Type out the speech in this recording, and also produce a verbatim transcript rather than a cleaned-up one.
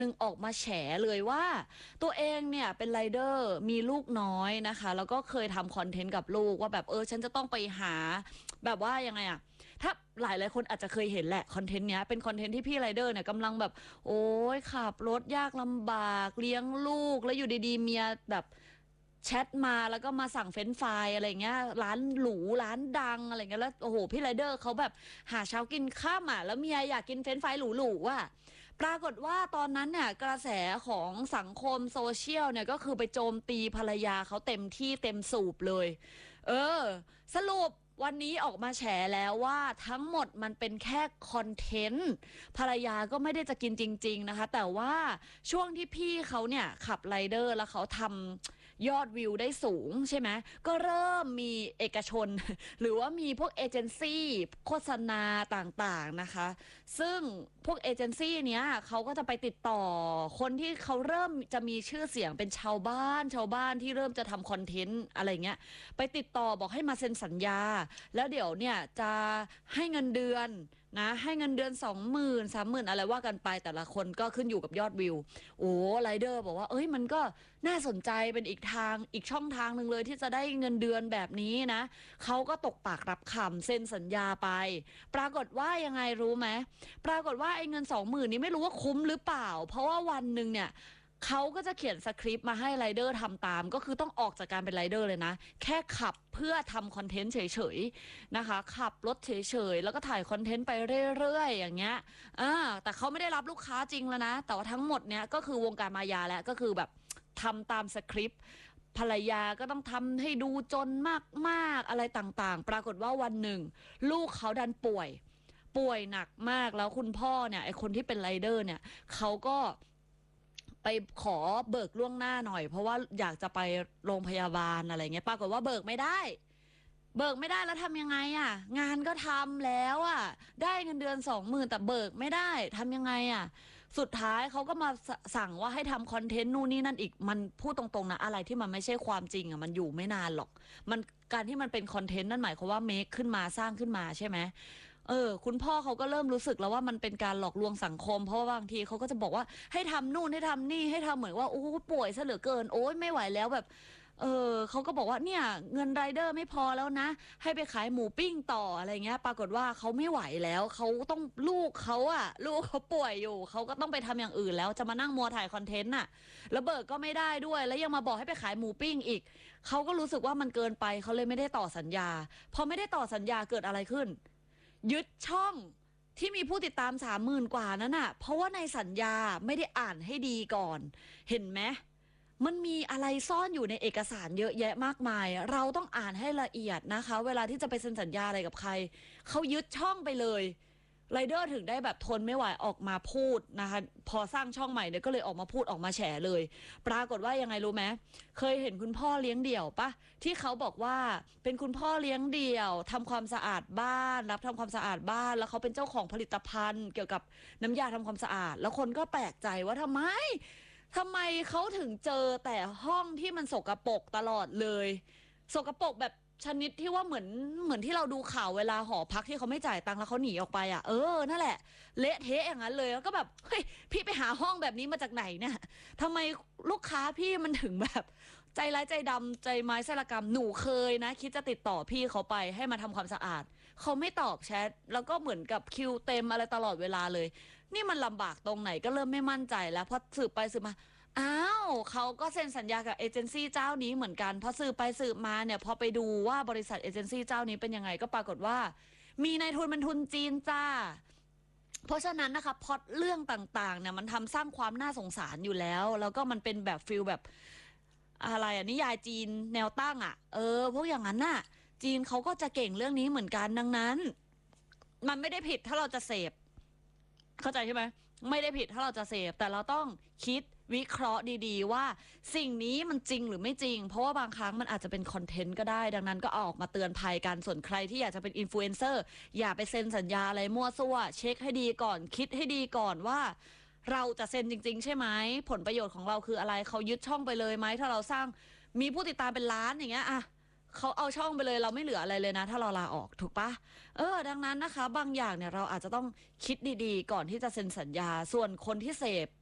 หนึ่งออกมาแฉเลยว่าตัวเองเนี่ยเป็นไรเดอร์มีลูกน้อยนะคะแล้วก็เคยทำคอนเทนต์กับลูกว่าแบบเออฉันจะต้องไปหาแบบว่ายังไงอะถ้าหลายหลายคนอาจจะเคยเห็นแหละคอนเทนต์เนี้ยเป็นคอนเทนต์ที่พี่ไรเดอร์เนี่ยกำลังแบบโอ้ยขับรถยากลำบากเลี้ยงลูกแล้วอยู่ดีๆเมียแบบแชทมาแล้วก็มาสั่งเฟรนช์ฟรายอะไรเงี้ยร้านหรูร้านดังอะไรเงี้ยแล้วโอ้โหพี่ไรเดอร์เขาแบบหาเช้ากินข้ามอ่ะแล้วเมียอยากกินเฟรนช์ฟรายหรูๆอ่ะ ปรากฏว่าตอนนั้นเนี่ยกระแสของสังคมโซเชียลเนี่ยก็คือไปโจมตีภรรยาเขาเต็มที่เต็มสูบเลยเออสรุปวันนี้ออกมาแฉแล้วว่าทั้งหมดมันเป็นแค่คอนเทนต์ภรรยาก็ไม่ได้จะกินจริงๆนะคะแต่ว่าช่วงที่พี่เขาเนี่ยขับไรเดอร์แล้วเขาทำยอดวิวได้สูงใช่ไหมก็เริ่มมีเอกชนหรือว่ามีพวกเอเจนซี่โฆษณาต่างๆนะคะซึ่งพวกเอเจนซี่เนี้ยเขาก็จะไปติดต่อคนที่เขาเริ่มจะมีชื่อเสียงเป็นชาวบ้านชาวบ้านที่เริ่มจะทำคอนเทนต์อะไรเงี้ยไปติดต่อบอกให้มาเซ็นสัญญาแล้วเดี๋ยวเนี่ยจะให้เงินเดือนนะให้เงินเดือนสองหมื่นสามหมื่นอะไรว่ากันไปแต่ละคนก็ขึ้นอยู่กับยอดวิวโอ้ไรเดอร์บอกว่าเอ้ยมันก็น่าสนใจเป็นอีกทางอีกช่องทางหนึ่งเลยที่จะได้เงินเดือนแบบนี้นะเขาก็ตกปากรับคำเซ็นสัญญาไปปรากฏว่ายังไงรู้ไหมปรากฏว่าไอ้เงินสองหมื่นนี้ไม่รู้ว่าคุ้มหรือเปล่าเพราะว่าวันหนึ่งเนี่ยเขาก็จะเขียนสคริปต์มาให้ไรเดอร์ทำตามก็คือต้องออกจากการเป็นไรเดอร์เลยนะแค่ขับเพื่อทำคอนเทนต์เฉยๆนะคะขับรถเฉยๆแล้วก็ถ่ายคอนเทนต์ไปเรื่อยๆอย่างเงี้ยอ่าแต่เขาไม่ได้รับลูกค้าจริงแล้วนะแต่ว่าทั้งหมดเนี้ยก็คือวงการมายาแล้วก็คือแบบทำตามสคริปต์ภรรยาก็ต้องทำให้ดูจนมากๆอะไรต่างๆปรากฏว่าวันหนึ่งลูกเขาดันป่วยป่วยหนักมากแล้วคุณพ่อเนี่ยไอคนที่เป็นไรเดอร์เนี่ยเขาก็ไปขอเบิกล่วงหน้าหน่อยเพราะว่าอยากจะไปโรงพยาบาลอะไรเงี้ยปรากฏว่าเบิกไม่ได้เบิกไม่ได้แล้วทำยังไงอ่ะงานก็ทำแล้วอ่ะได้เงินเดือนสองหมื่นแต่เบิกไม่ได้ทำยังไงอ่ะสุดท้ายเขาก็มาสสั่งว่าให้ทำคอนเทนต์นู่นนี่นั่นอีกมันพูดตรงๆนะอะไรที่มันไม่ใช่ความจริงอ่ะมันอยู่ไม่นานหรอกมันการที่มันเป็นคอนเทนต์นั่นหมายความว่าเมคขึ้นมาสร้างขึ้นมาใช่ไหม เออคุณพ่อเขาก็เริ่มรู้สึกแล้วว่ามันเป็นการหลอกลวงสังคมเพราะว่าบางทีเขาก็จะบอกว่าให้ทำนู่นให้ทำนี่ให้ทำเหมือนว่าโอ้ป่วยซะเหลือเกินโอ้ยไม่ไหวแล้วแบบเออเขาก็บอกว่าเนี่ยเงินไรเดอร์ไม่พอแล้วนะให้ไปขายหมูปิ้งต่ออะไรเงี้ยปรากฏว่าเขาไม่ไหวแล้วเขาต้องลูกเขาอะลูกเขาป่วยอยู่เขาก็ต้องไปทำอย่างอื่นแล้วจะมานั่งมัวถ่ายคอนเทนต์น่ะแล้วเบิกก็ไม่ได้ด้วยแล้วยังมาบอกให้ไปขายหมูปิ้งอีกเขาก็รู้สึกว่ามันเกินไปเขาเลยไม่ได้ต่อสัญญาพอไม่ได้ต่อสัญญาเกิดอะไรขึ้น ยึดช่องที่มีผู้ติดตามสามหมื่นกว่านั้นน่ะเพราะว่าในสัญญาไม่ได้อ่านให้ดีก่อนเห็นไหมมันมีอะไรซ่อนอยู่ในเอกสารเยอะแยะมากมายเราต้องอ่านให้ละเอียดนะคะเวลาที่จะไปเซ็นสัญญาอะไรกับใครเขายึดช่องไปเลยไรเดอร์ถึงได้แบบทนไม่ไหวออกมาพูดนะคะพอสร้างช่องใหม่เนี่ยก็เลยออกมาพูดออกมาแฉเลยปรากฏว่ายังไงรู้ไหมเคยเห็นคุณพ่อเลี้ยงเดี่ยวปะที่เขาบอกว่าเป็นคุณพ่อเลี้ยงเดี่ยวทำความสะอาดบ้านรับทำความสะอาดบ้านแล้วเขาเป็นเจ้าของผลิตภัณฑ์เกี่ยวกับน้ำยาทำความสะอาดแล้วคนก็แปลกใจว่าทำไมทำไมเขาถึงเจอแต่ห้องที่มันสกปรกตลอดเลยสกปรกแบบชนิดที่ว่าเหมือนเหมือนที่เราดูข่าวเวลาหอพักที่เขาไม่จ่ายตังค์แล้วเขาหนีออกไปอ่ะเออนั่นแหละเละเทะอย่างนั้นเลยแล้วก็แบบเฮ้ยพี่ไปหาห้องแบบนี้มาจากไหนเนี่ยทำไมลูกค้าพี่มันถึงแบบใจร้ายใจดำใจไม้ไส้ละกรรมหนูเคยนะคิดจะติดต่อพี่เขาไปให้มาทำความสะอาดเขาไม่ตอบแชทแล้วก็เหมือนกับคิวเต็มอะไรตลอดเวลาเลยนี่มันลำบากตรงไหนก็เริ่มไม่มั่นใจแล้วพอสืบไปสืบมาอ้าวเขาก็เซ็นสัญญากับเอเจนซี่เจ้านี้เหมือนกันพอสืบไปสืบมาเนี่ยพอไปดูว่าบริษัทเอเจนซี่เจ้านี้เป็นยังไงก็ปรากฏว่ามีนายทุนมันทุนจีนจ้าเพราะฉะนั้นนะคะพล็อตเรื่องต่างๆเนี่ยมันทำสร้างความน่าสงสารอยู่แล้วแล้วก็มันเป็นแบบฟิลแบบอะไรอะนิยายจีนแนวตั้งอะเออพวกอย่างนั้นน่ะจีนเขาก็จะเก่งเรื่องนี้เหมือนกันดังนั้นมันไม่ได้ผิดถ้าเราจะเสพเข้าใจใช่ไหมไม่ได้ผิดถ้าเราจะเสพแต่เราต้องคิดวิเคราะห์ดีๆว่าสิ่งนี้มันจริงหรือไม่จริงเพราะว่าบางครั้งมันอาจจะเป็นคอนเทนต์ก็ได้ดังนั้นก็ออกมาเตือนภัยกันส่วนใครที่อยากจะเป็นอินฟลูเอนเซอร์อย่าไปเซ็นสัญญาอะไรมั่วซั่วเช็คให้ดีก่อนคิดให้ดีก่อนว่าเราจะเซ็นจริงๆใช่ไหมผลประโยชน์ของเราคืออะไรเขายึดช่องไปเลยไหมถ้าเราสร้างมีผู้ติดตามเป็นล้านอย่างเงี้ยอะเขาเอาช่องไปเลยเราไม่เหลืออะไรเลยนะถ้าเราลาออกถูกปะเออดังนั้นนะคะบางอย่างเนี่ยเราอาจจะต้องคิดดีๆก่อนที่จะเซ็นสัญญาส่วนคนที่เสพ